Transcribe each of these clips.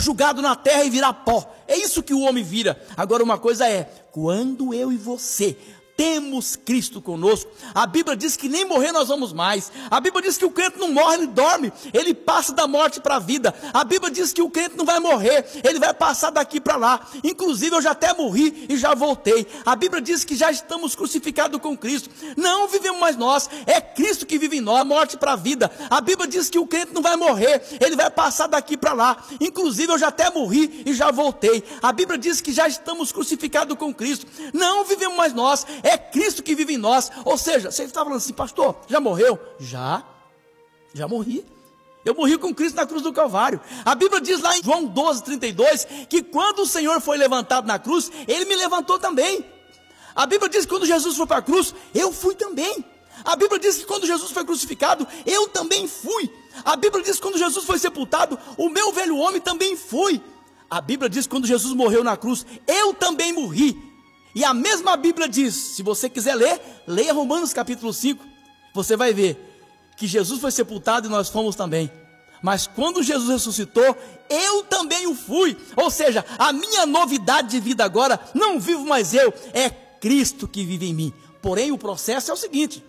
jogado na terra e virar pó. É isso que o homem vira. Agora uma coisa é, quando eu e você temos Cristo conosco, a Bíblia diz que nem morrer nós vamos mais. A Bíblia diz que o crente não morre, ele dorme, ele passa da morte para a vida. A Bíblia diz que o crente não vai morrer, ele vai passar daqui para lá. Inclusive eu já até morri e já voltei. A Bíblia diz que já estamos crucificados com Cristo. Não vivemos mais nós, é Cristo que vive em nós, morte para a vida. A Bíblia diz que o crente não vai morrer, ele vai passar daqui para lá. Inclusive eu já até morri e já voltei. A Bíblia diz que já estamos crucificados com Cristo. Não vivemos mais nós, é Cristo que vive em nós. Ou seja, você está falando assim, pastor, já morreu? Já morri. Eu morri com Cristo na cruz do Calvário. A Bíblia diz lá em João 12:32, que quando o Senhor foi levantado na cruz, Ele me levantou também. A Bíblia diz que quando Jesus foi para a cruz, eu fui também. A Bíblia diz que quando Jesus foi crucificado, eu também fui. A Bíblia diz que quando Jesus foi sepultado, o meu velho homem também foi. A Bíblia diz que quando Jesus morreu na cruz, eu também morri. E a mesma Bíblia diz, se você quiser ler, leia Romanos capítulo 5, você vai ver que Jesus foi sepultado e nós fomos também. Mas quando Jesus ressuscitou, eu também o fui. Ou seja, a minha novidade de vida agora, não vivo mais eu, é Cristo que vive em mim. Porém o processo é o seguinte,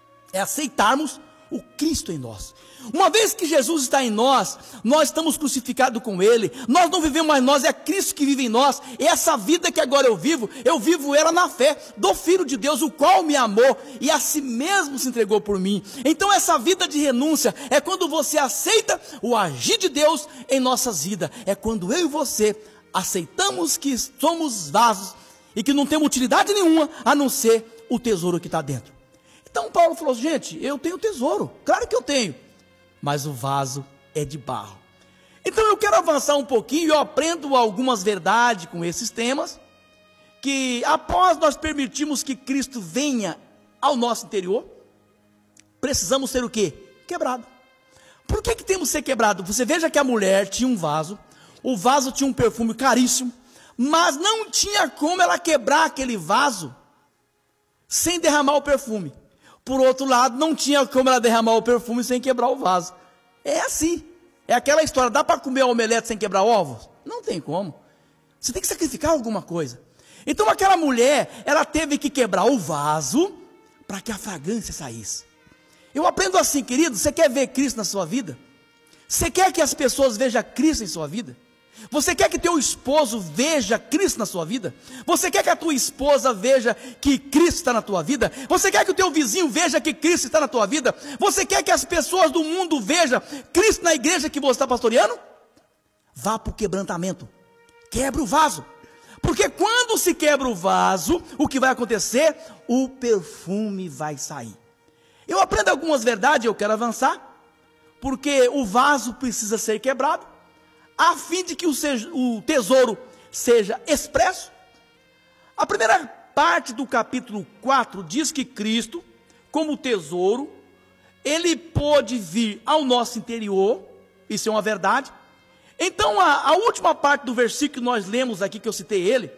é aceitarmos o Cristo em nós. Uma vez que Jesus está em nós, nós estamos crucificados com Ele, nós não vivemos mais nós, é Cristo que vive em nós. E essa vida que agora eu vivo ela na fé do Filho de Deus, o qual me amou e a si mesmo se entregou por mim. Então essa vida de renúncia é quando você aceita o agir de Deus em nossas vidas, é quando eu e você aceitamos que somos vasos e que não temos utilidade nenhuma a não ser o tesouro que está dentro. Então Paulo falou, gente, eu tenho tesouro, claro que eu tenho, mas o vaso é de barro. Então eu quero avançar um pouquinho e eu aprendo algumas verdades com esses temas, que após nós permitirmos que Cristo venha ao nosso interior, precisamos ser o quê? Quebrado. Por que temos que ser quebrado? Você veja que a mulher tinha um vaso, o vaso tinha um perfume caríssimo, mas não tinha como ela quebrar aquele vaso sem derramar o perfume. Por outro lado, não tinha como ela derramar o perfume sem quebrar o vaso. É assim. É aquela história, dá para comer omelete sem quebrar ovos? Não tem como. Você tem que sacrificar alguma coisa. Então aquela mulher, ela teve que quebrar o vaso para que a fragrância saísse. Eu aprendo assim, querido, você quer ver Cristo na sua vida? Você quer que as pessoas vejam Cristo em sua vida? Você quer que teu esposo veja Cristo na sua vida? Você quer que a tua esposa veja que Cristo está na tua vida? Você quer que o teu vizinho veja que Cristo está na tua vida? Você quer que as pessoas do mundo vejam Cristo na igreja que você está pastoreando? Vá para o quebrantamento, quebra o vaso, porque quando se quebra o vaso, o que vai acontecer? O perfume vai sair. Eu aprendo algumas verdades, eu quero avançar, porque o vaso precisa ser quebrado, a fim de que o tesouro seja expresso. A primeira parte do capítulo 4 diz que Cristo, como tesouro, ele pôde vir ao nosso interior, isso é uma verdade. Então a última parte do versículo que nós lemos aqui, que eu citei ele,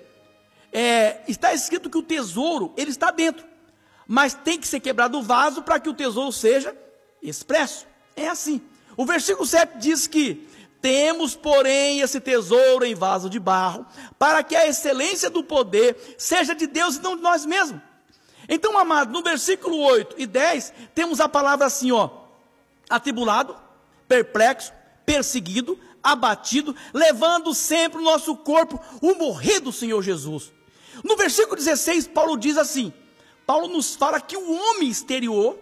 está escrito que o tesouro, ele está dentro, mas tem que ser quebrado o vaso para que o tesouro seja expresso. É assim. O versículo 7 diz que temos, porém, esse tesouro em vaso de barro, para que a excelência do poder seja de Deus e não de nós mesmos. Então, amado, no versículo 8 e 10, temos a palavra assim, atribulado, perplexo, perseguido, abatido, levando sempre o nosso corpo, o morrer do Senhor Jesus. No versículo 16, Paulo diz assim, Paulo nos fala que o homem exterior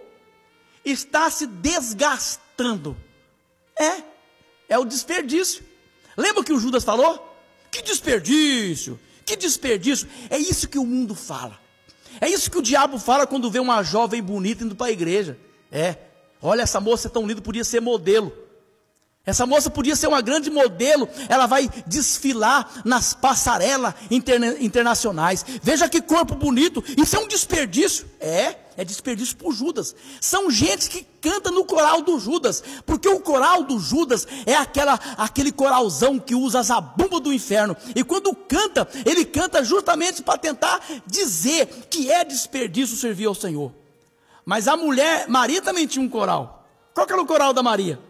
está se desgastando. É o desperdício. Lembra o que o Judas falou? Que desperdício, que desperdício. É isso que o mundo fala. É isso que o diabo fala quando vê uma jovem bonita indo para a igreja. Olha, essa moça tão linda, podia ser modelo. Essa moça podia ser uma grande modelo. Ela vai desfilar nas passarelas internacionais. Veja que corpo bonito. Isso é um desperdício. É desperdício por Judas. São gente que canta no coral do Judas, porque o coral do Judas é aquele coralzão que usa a zabumba do inferno, e quando canta, ele canta justamente para tentar dizer que é desperdício servir ao Senhor. Mas a mulher, Maria também tinha um coral. Qual que era o coral da Maria?